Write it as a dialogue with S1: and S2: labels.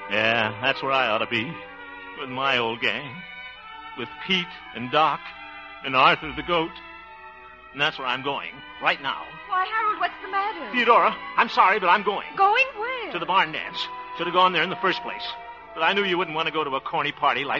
S1: Yeah, that's where I ought to be. With my old gang. With Pete and Doc and Arthur the goat. And that's where I'm going, right now.
S2: Why, Harold, what's the matter?
S1: Theodora, I'm sorry, but I'm going.
S2: Going where?
S1: To the barn dance. Should have gone there in the first place. But I knew you wouldn't want to go to a corny party like